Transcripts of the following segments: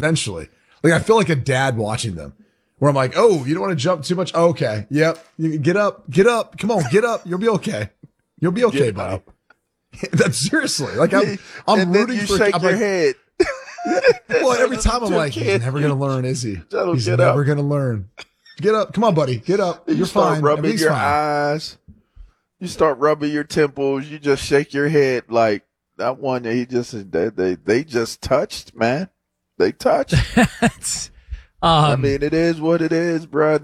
eventually. Like, I feel like a dad watching them where I'm like, oh, you don't want to jump too much? Oh, okay. Yep. You get up. Come on, get up. You'll be okay. You'll be okay, buddy. That's seriously. Like, I'm and rooting then you for shake your head. Well, every time I'm like, he's never going to learn, is he? He's never going to learn. Get up. Come on, buddy. Get up. You're start fine. Rubbing your eyes. You start rubbing your temples. You just shake your head like that one. They just touched, man. They touched. I mean, it is what it is, bro.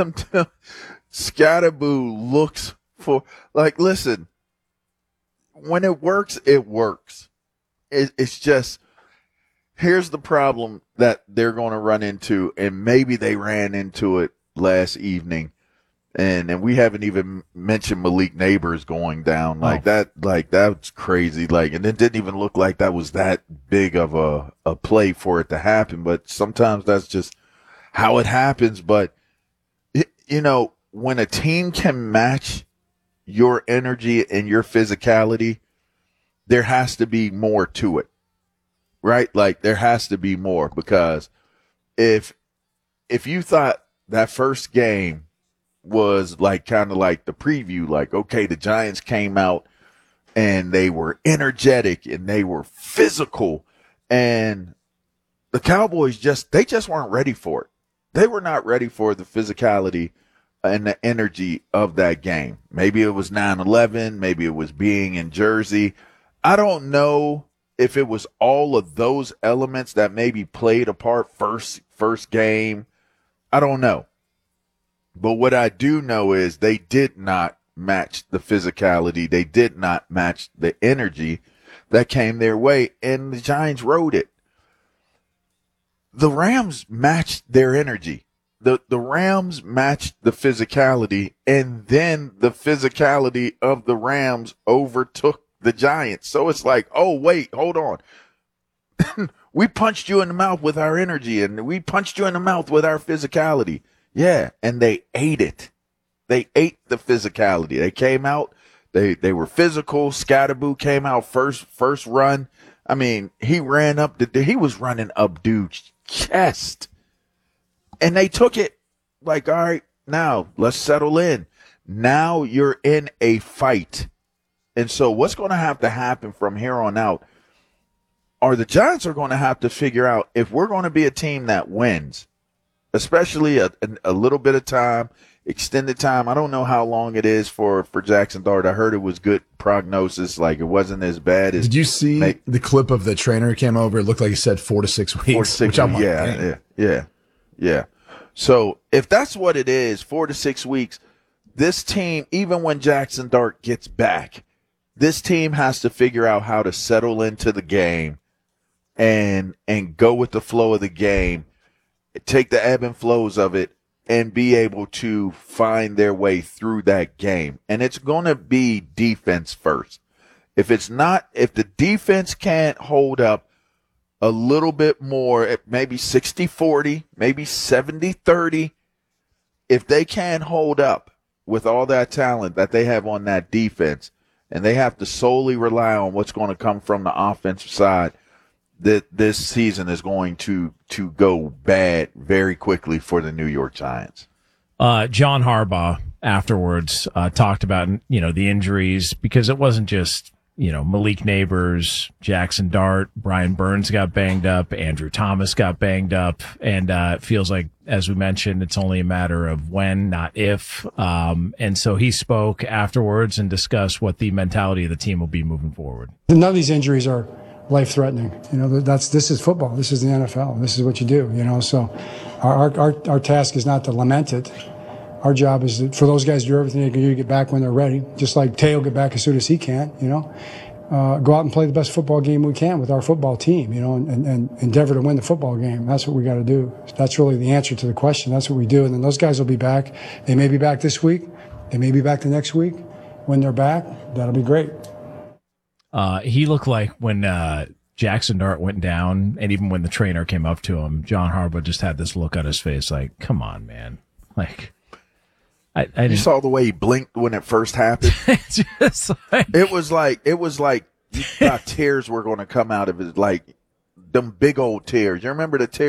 Scatterboo looks for, like, listen, when it works, it works. It's just, here's the problem that they're going to run into, and maybe they ran into it last evening, and we haven't even mentioned Malik Neighbors going down like that. Like, that's crazy. Like, and it didn't even look like that was that big of a play for it to happen. But sometimes that's just how it happens. But when a team can match your energy and your physicality, there has to be more to it, right? Like, there has to be more, because if you thought that first game was like kind of like the preview, like, okay, the Giants came out and they were energetic and they were physical, and the Cowboys just weren't ready for it. They were not ready for the physicality and the energy of that game. Maybe it was 9/11, maybe it was being in Jersey. I don't know if it was all of those elements that maybe played a part first game. I don't know. But what I do know is they did not match the physicality. They did not match the energy that came their way, and the Giants rode it. The Rams matched their energy. The Rams matched the physicality, and then the physicality of the Rams overtook the Giants. So it's like, oh, wait, hold on. We punched you in the mouth with our energy, and we punched you in the mouth with our physicality. Yeah, and they ate it. They ate the physicality. They came out. They were physical. Scatterboo came out first run. I mean, he ran up he was running up dude's chest. And they took it like, all right, now let's settle in. Now you're in a fight. And so what's going to have to happen from here on out are the Giants are going to have to figure out if we're going to be a team that wins, especially a little bit of time, extended time. I don't know how long it is for Jackson Dart. I heard it was good prognosis. Like, it wasn't as bad as. Did you see the clip of the trainer who came over? It looked like he said 4 to 6 weeks. 4 to 6 which I'm weeks. like, Yeah. So if that's what it is, 4 to 6 weeks, this team, even when Jackson Dart gets back, this team has to figure out how to settle into the game and go with the flow of the game, take the ebb and flows of it, and be able to find their way through that game. And it's going to be defense first. If the defense can't hold up a little bit more, maybe 60-40, maybe 70-30, if they can't hold up with all that talent that they have on that defense, and they have to solely rely on what's going to come from the offensive side, that this season is going to go bad very quickly for the New York Giants. John Harbaugh afterwards talked about, the injuries, because it wasn't just, Malik Neighbors, Jackson Dart, Brian Burns got banged up, Andrew Thomas got banged up, and it feels like, as we mentioned, it's only a matter of when, not if. And so he spoke afterwards and discussed what the mentality of the team will be moving forward. None of these injuries are life-threatening. This is football. This is the NFL. This is what you do. So our task is not to lament it. Our job is for those guys to do everything they can do to get back when they're ready. Just like Tay will get back as soon as he can. Go out and play the best football game we can with our football team. And endeavor to win the football game. That's what we got to do. That's really the answer to the question. That's what we do. And then those guys will be back. They may be back this week. They may be back the next week. When they're back, that'll be great. He looked like when Jackson Dart went down, and even when the trainer came up to him, John Harbaugh just had this look on his face like, come on, man. Like, you saw the way he blinked when it first happened. It was like you thought tears were going to come out of it, like them big old tears. You remember the tears?